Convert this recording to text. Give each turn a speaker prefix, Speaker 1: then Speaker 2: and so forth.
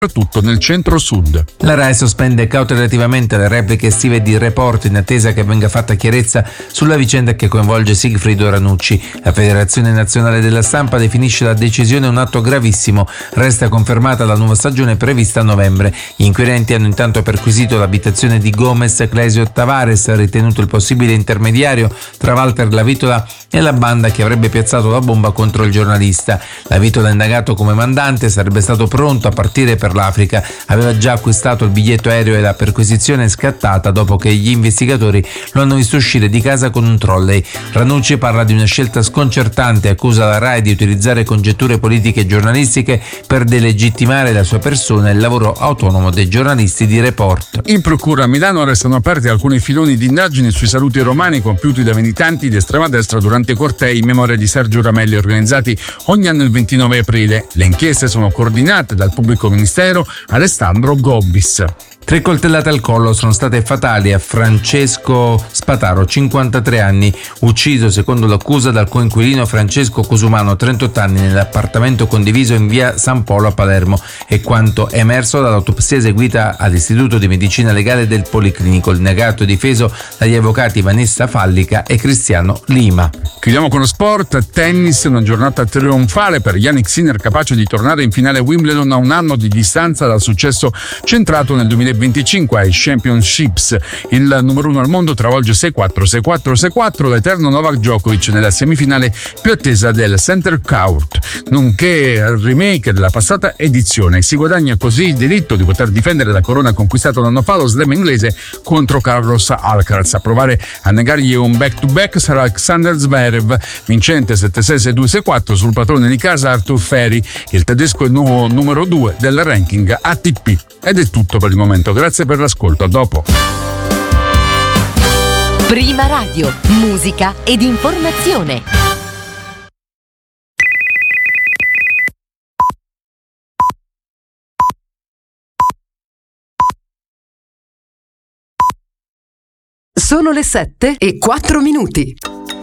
Speaker 1: soprattutto nel centro-sud.
Speaker 2: La RAI sospende cautelativamente le repliche estive di Report in attesa che venga fatta chiarezza sulla vicenda che coinvolge Sigfrido Ranucci. La Federazione Nazionale della Stampa definisce la decisione un atto gravissimo. Resta confermata la nuova stagione prevista a novembre. Gli inquirenti hanno intanto perquisito l'abitazione di Gomez Clesio Tavares, ritenuto il possibile intermediario tra Walter Lavitola e la banda che avrebbe piazzato la bomba contro il giornalista. Lavitola, indagato come mandante, sarebbe stato pronto a partire per l'Africa. Aveva già acquistato il biglietto aereo e la perquisizione è scattata dopo che gli investigatori lo hanno visto uscire di casa con un trolley. Ranucci parla di una scelta sconcertante e accusa la RAI di utilizzare congetture politiche e giornalistiche per delegittimare la sua persona e il lavoro autonomo dei giornalisti di Report.
Speaker 1: In procura a Milano restano aperti alcuni filoni di indagini sui saluti romani compiuti da militanti di estrema destra durante cortei in memoria di Sergio Ramelli organizzati ogni anno il 29 aprile. Le inchieste sono coordinate dal pubblico ministero Alessandro Gobbis.
Speaker 2: 3 coltellate al collo sono state fatali a Francesco Spataro, 53 anni, ucciso secondo l'accusa dal coinquilino Francesco Cosumano, 38 anni, nell'appartamento condiviso in via San Polo a Palermo. È quanto è emerso dall'autopsia eseguita all'Istituto di Medicina Legale del Policlinico. Il negato è difeso dagli avvocati Vanessa Fallica e Cristiano Lima.
Speaker 1: Chiudiamo con lo sport. Tennis, una giornata trionfale per Jannik Sinner, capace di tornare in finale Wimbledon a un anno di distanza dal successo centrato nel 2025 ai Championships. Il numero 1 al mondo travolge 6-4, 6-4, 6-4 l'eterno Novak Djokovic nella semifinale più attesa del Center Court, nonché il remake della passata edizione. Si guadagna così il diritto di poter difendere la corona conquistata un anno fa lo slam inglese contro Carlos Alcaraz. A provare a negargli un back-to-back sarà Alexander Zverev, vincente 7-6, 6-2, 6-4 sul padrone di casa Arthur Ferry. Il tedesco è il nuovo numero 2 del ranking ATP. Ed è tutto per il momento, grazie per l'ascolto, a dopo.
Speaker 3: Prima Radio, musica ed informazione.
Speaker 4: Sono le 7:04.